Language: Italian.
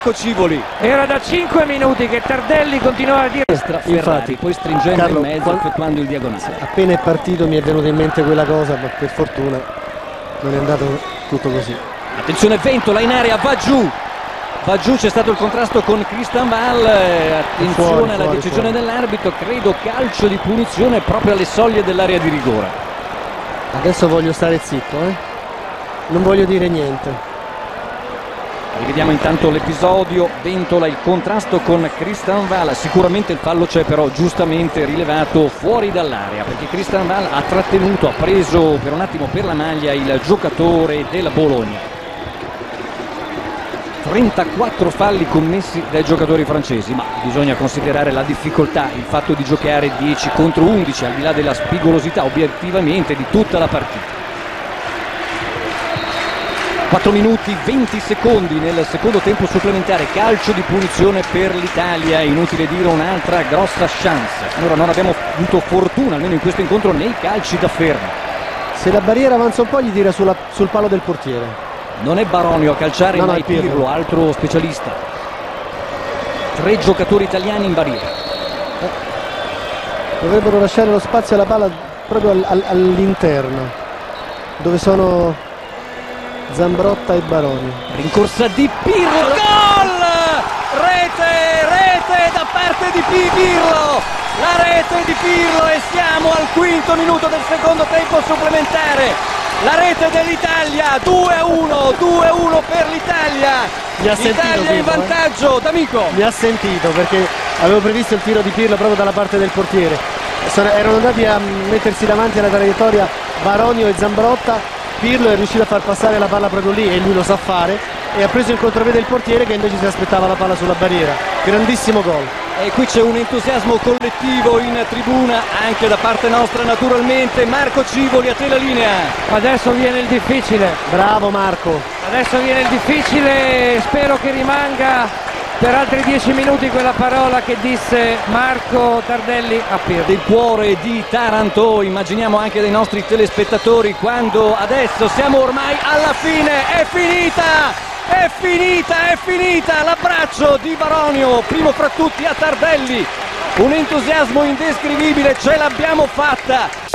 Civoli. Era da 5 minuti che Tardelli continuava a dire Infatti, poi stringendo Carlo, in mezzo, effettuando il diagonale. Appena è partito mi è venuta in mente quella cosa, ma per fortuna non è andato tutto così. Attenzione, Ventola in area, va giù, c'è stato il contrasto con Christian Wall, attenzione alla decisione dell'arbitro, credo calcio di punizione proprio alle soglie dell'area di rigore. Adesso voglio stare zitto, non voglio dire niente. Rivediamo intanto l'episodio, Ventola, il contrasto con Christian Wall, sicuramente il fallo c'è, però giustamente rilevato fuori dall'area, perché Christian Wall ha trattenuto, ha preso per un attimo per la maglia il giocatore della Bologna. 34 falli commessi dai giocatori francesi, ma bisogna considerare la difficoltà, il fatto di giocare 10 contro 11, al di là della spigolosità obiettivamente di tutta la partita. 4 minuti 20 secondi nel secondo tempo supplementare, calcio di punizione per l'Italia, inutile dire un'altra grossa chance. Allora non abbiamo avuto fortuna, almeno in questo incontro, nei calci da fermo. Se la barriera avanza un po' gli tira sul palo del portiere. Non è Baronio a calciare, ma è Pirlo, altro specialista. 3 giocatori italiani in barriera. Dovrebbero lasciare lo spazio alla palla proprio all'interno, dove sono Zambrotta e Baronio. Rincorsa di Pirlo, gol! Rete da parte di Pirlo, la rete di Pirlo, e siamo al quinto minuto del secondo tempo supplementare. La rete dell'Italia, 2-1 per l'Italia. L'Italia in vantaggio, D'Amico. Mi ha sentito perché avevo previsto il tiro di Pirlo proprio dalla parte del portiere. Erano andati a mettersi davanti alla traiettoria Baronio e Zambrotta. Pirlo è riuscito a far passare la palla proprio lì, e lui lo sa fare, e ha preso in contropiede il portiere, che invece si aspettava la palla sulla barriera. Grandissimo gol. E qui c'è un entusiasmo collettivo in tribuna, anche da parte nostra naturalmente. Marco Civoli, a te la linea. Adesso viene il difficile. Bravo Marco. Adesso viene il difficile, spero che rimanga per altri 10 minuti quella parola che disse Marco Tardelli a Pirlo. Del cuore di Taranto, immaginiamo anche dei nostri telespettatori, quando adesso siamo ormai alla fine. È finita, l'abbraccio di Baronio, primo fra tutti a Tardelli, un entusiasmo indescrivibile, ce l'abbiamo fatta.